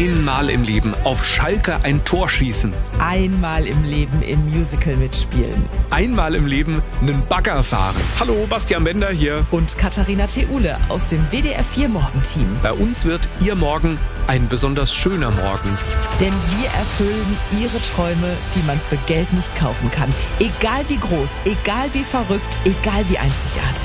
Einmal im Leben auf Schalke ein Tor schießen. Einmal im Leben im Musical mitspielen. Einmal im Leben einen Bagger fahren. Hallo, Bastian Bender hier. Und Katharina Theule aus dem WDR 4 Morgenteam. Bei uns wird Ihr Morgen ein besonders schöner Morgen. Denn wir erfüllen Ihre Träume, die man für Geld nicht kaufen kann. Egal wie groß, egal wie verrückt, egal wie einzigartig.